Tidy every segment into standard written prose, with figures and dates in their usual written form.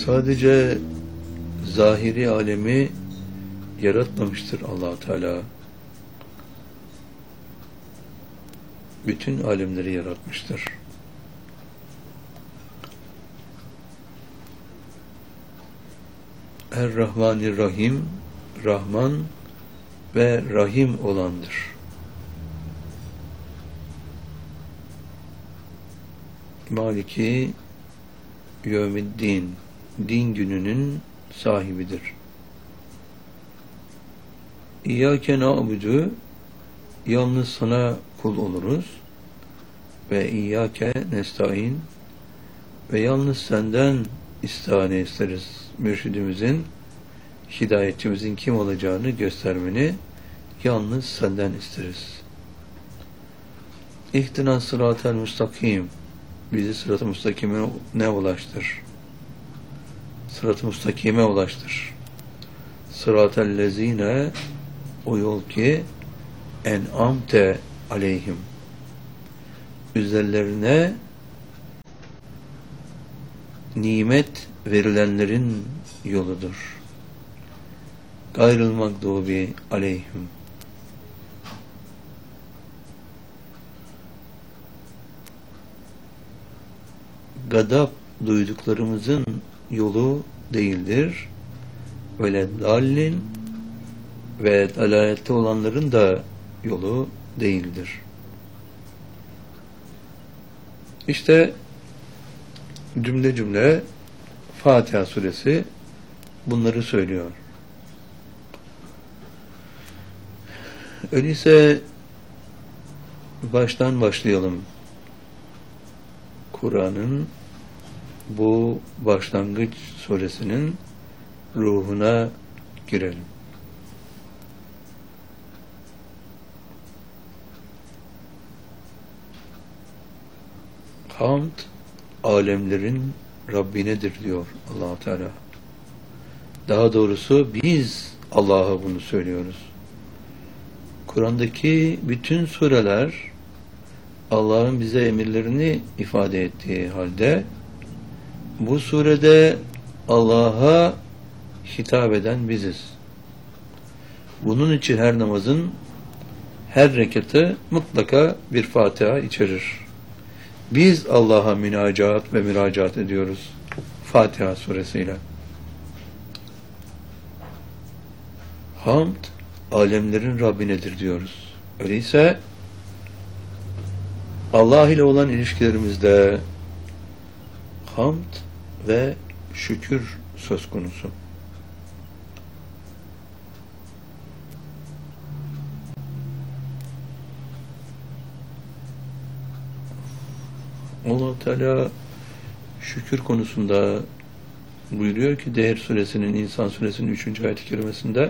Sadece zahiri alemi yaratmamıştır Allah Teala. Bütün alemleri yaratmıştır. Er-Rahmanir-Rahim, Rahman ve Rahim olandır. Maliki Yevmiddin, din gününün sahibidir. İyyâke na'budu, yalnız sana kul oluruz. Ve İyyâke nestaîn, ve yalnız senden istihane isteriz. Mürşidimizin, hidayetçimizin kim olacağını göstermeni yalnız senden isteriz. İhtinas sıratel müstakim, bizi sırat-ı müstakime ne ulaştır? Sırat-ı müstakime ulaştır. Sıratel lezine, o yol ki en'amte aleyhim, üzerlerine nimet verilenlerin yoludur. Gayrıl mağdubi aleyhim. Gadap duyduklarımızın yolu değildir. Öyle dallin ve dalalette olanların da yolu değildir. İşte cümle cümle Fatiha suresi bunları söylüyor. Öyleyse baştan başlayalım. Kur'an'ın bu başlangıç suresinin ruhuna girelim. Hamd, alemlerin Rabbinedir diyor Allah-u Teala. Daha doğrusu biz Allah'a bunu söylüyoruz. Kur'an'daki bütün sureler Allah'ın bize emirlerini ifade ettiği halde bu surede Allah'a hitap eden biziz. Bunun için her namazın her rekatı mutlaka bir Fatiha içerir. Biz Allah'a müracaat ediyoruz Fatiha suresiyle. Hamd, alemlerin Rabbinedir diyoruz. Öyleyse Allah ile olan ilişkilerimizde hamd ve şükür söz konusu. Allah-u Teala şükür konusunda buyuruyor ki Dehr suresinin, İnsan suresinin 3. ayet-i kerimesinde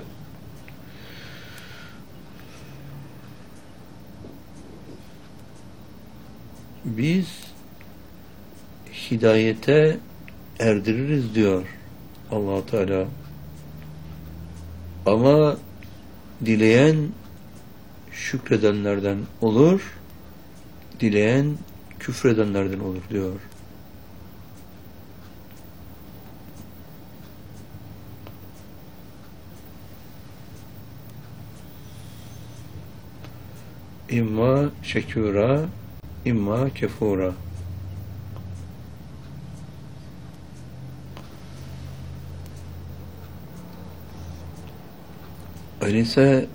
biz hidayete erdiririz diyor Allah-u Teala. Ama dileyen şükredenlerden olur, dileyen küfredenlerden olur diyor. İmma şekura, imma kefura. Öyleyse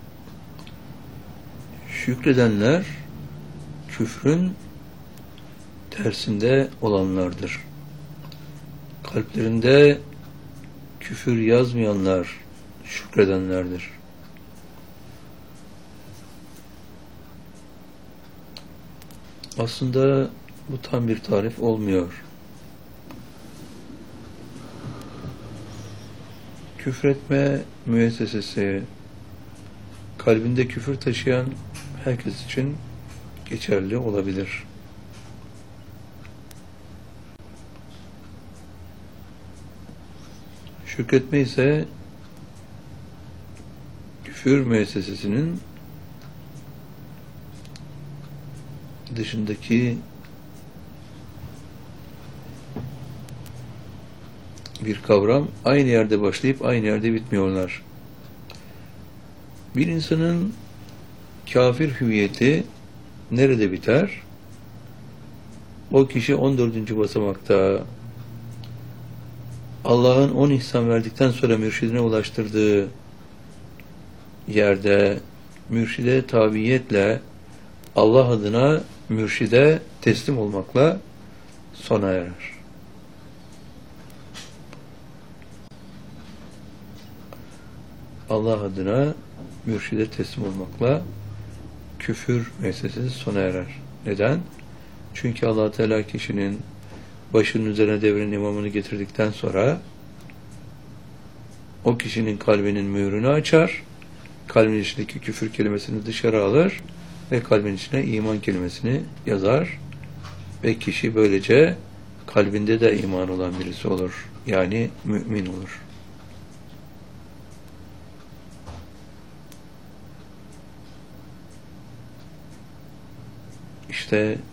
şükredenler küfrün tersinde olanlardır. Kalplerinde küfür yazmayanlar şükredenlerdir. Aslında bu tam bir tarif olmuyor. Küfretme müessesesi kalbinde küfür taşıyan herkes için geçerli olabilir. Şükretme ise küfür müessesesinin dışındaki bir kavram. Aynı yerde başlayıp aynı yerde bitmiyorlar. Bir insanın kafir hüviyeti nerede biter? O kişi 14. basamakta Allah'ın 10 ihsan verdikten sonra mürşidine ulaştırdığı yerde mürşide tabiiyetle Allah adına mürşide teslim olmakla sona erer. Allah adına mürşide teslim olmakla küfür meselesi sona erer. Neden? Çünkü Allah Teala kişinin başının üzerine devrin imamını getirdikten sonra o kişinin kalbinin mührünü açar, kalbin içindeki küfür kelimesini dışarı alır ve kalbin içine iman kelimesini yazar ve kişi böylece kalbinde de iman olan birisi olur. Yani mümin olur. İşte